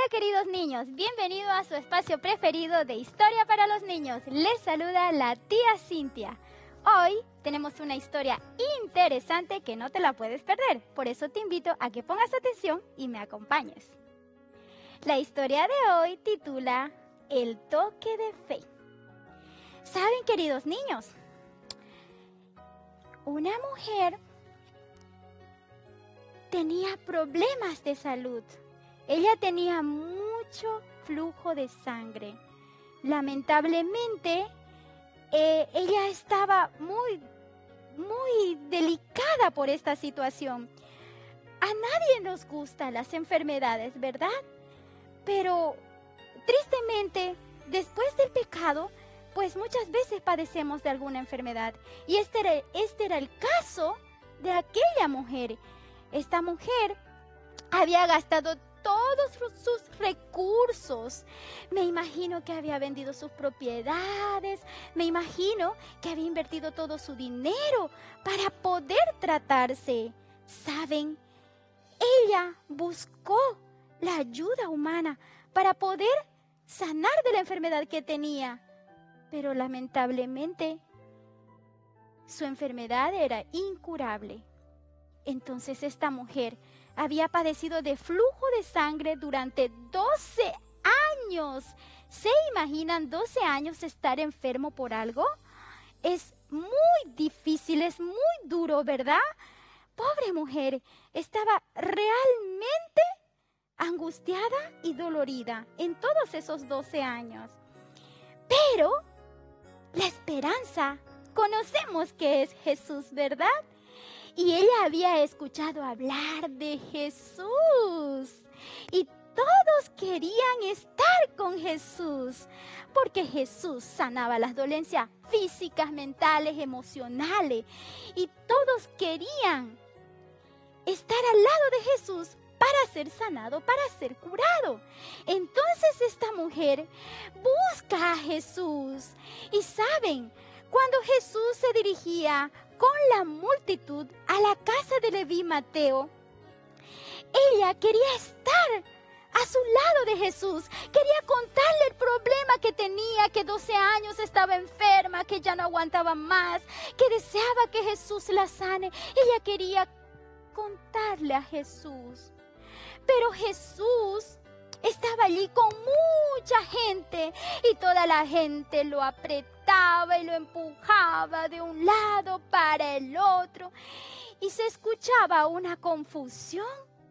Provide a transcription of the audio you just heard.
queridos niños, bienvenidos a su espacio preferido de Historia para los Niños. Les saluda la tía Cintia. Hoy tenemos una historia interesante que no te la puedes perder, por eso te invito a que pongas atención y me acompañes. La historia de hoy titula El toque de fe. ¿Saben, queridos niños? Una mujer tenía problemas de salud. Ella tenía mucho flujo de sangre. Lamentablemente, ella estaba muy delicada por esta situación. A nadie nos gustan las enfermedades, ¿verdad? Pero, tristemente, después del pecado, pues muchas veces padecemos de alguna enfermedad. Y este era el caso de aquella mujer. Esta mujer había gastado todos sus recursos. Me imagino que había vendido sus propiedades. Me imagino que había invertido todo su dinero para poder tratarse. ¿Saben? Ella buscó la ayuda humana para poder sanar de la enfermedad que tenía. Pero lamentablemente, su enfermedad era incurable. Entonces esta mujer había padecido de flujo de sangre durante 12 años. ¿Se imaginan 12 años estar enfermo por algo? Es muy difícil, es muy duro, ¿verdad? Pobre mujer, estaba realmente angustiada y dolorida en todos esos 12 años. Pero la esperanza, conocemos que es Jesús, ¿verdad? Y ella había escuchado hablar de Jesús. Y todos querían estar con Jesús. Porque Jesús sanaba las dolencias físicas, mentales, emocionales. Y todos querían estar al lado de Jesús para ser sanado, para ser curado. Entonces esta mujer busca a Jesús. Y saben, cuando Jesús se dirigía con la multitud a la casa de Leví Mateo, ella quería estar a su lado de Jesús. Quería contarle el problema que tenía, que 12 años estaba enferma, que ya no aguantaba más, que deseaba que Jesús la sane. Ella quería contarle a Jesús. Pero Jesús estaba allí con mucha gente y toda la gente lo apretaba y lo empujaba de un lado para el otro y se escuchaba una confusión